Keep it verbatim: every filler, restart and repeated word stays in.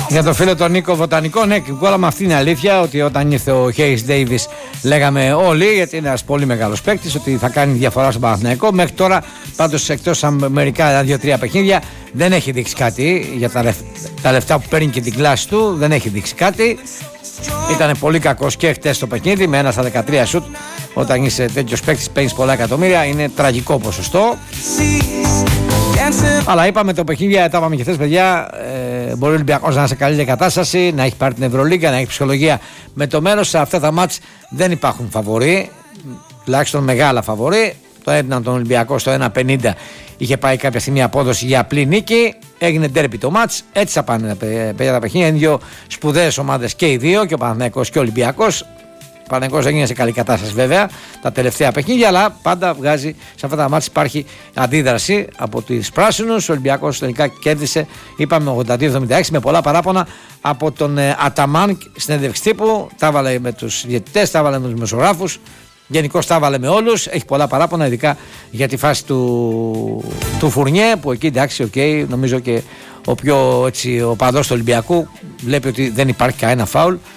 Για το φίλο τον Νίκο Βοτανικό, ναι, κόλλαμε, αυτή είναι η αλήθεια. Ότι όταν ήρθε ο Χέις Ντέιβις, λέγαμε όλοι, γιατί είναι ένας πολύ μεγάλος παίκτης, ότι θα κάνει διαφορά στον Παναθηναϊκό. Μέχρι τώρα, πάντως, εκτός από μερικά δύο-τρία παιχνίδια, δεν έχει δείξει κάτι. Για τα, λεφ... τα λεφτά που παίρνει και την κλάση του, δεν έχει δείξει κάτι. Ήταν πολύ κακός και χτες το παιχνίδι, με ένα στα δεκατρία σουτ. Όταν είσαι τέτοιος παίκτης, παίρνεις πολλά εκατομμύρια, είναι τραγικό ποσοστό. Αλλά είπαμε το παιχνίδι, τα είπαμε και χθες, παιδιά. Ε, μπορεί ο Ολυμπιακός να είναι σε καλύτερη κατάσταση, να έχει πάρει την Ευρωλίγκα, να έχει ψυχολογία με το μέρος. Σε αυτά τα μάτς δεν υπάρχουν φαβορί, τουλάχιστον μεγάλα φαβορί. Το έδιναν τον Ολυμπιακό στο ένα πενήντα, είχε πάει κάποια στιγμή απόδοση για απλή νίκη. Έγινε ντέρμπι το μάτς. Έτσι θα πάνε παιδιά τα παιχνίδια. Είναι δύο σπουδαίες ομάδες και οι δύο, και ο Παναθηναϊκός και ο Ολυμπιακός. Ο Παναθηναϊκός έγινε σε καλή κατάσταση βέβαια τα τελευταία παιχνίδια, αλλά πάντα βγάζει σε αυτά τα μάτς, υπάρχει αντίδραση από τις πράσινους. Ο Ολυμπιακός τελικά κέρδισε, είπαμε, ογδόντα δύο εβδομήντα έξι, με πολλά παράπονα από τον ε, Αταμάν στην συνέντευξη τύπου. Τα έβαλε με τους διαιτητές, τα έβαλε με τους μεσογράφους. Γενικώς τα έβαλε με όλους. Έχει πολλά παράπονα, ειδικά για τη φάση του, του Φουρνιέ, που εκεί εντάξει, οκ, okay, νομίζω και ο πιο έτσι, ο παδός του Ολυμπιακού βλέπει ότι δεν υπάρχει κανένα φάουλ.